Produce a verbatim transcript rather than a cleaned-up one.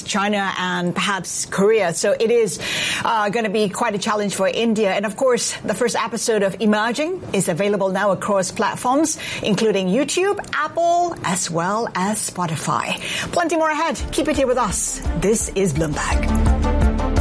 China and perhaps Korea. So it is uh, going to be quite a challenge for India. And of course, the first episode of Emerging is available now across platforms, including YouTube, Apple, as well as Spotify. Plenty more ahead. Keep it here with us. This is Bloomberg.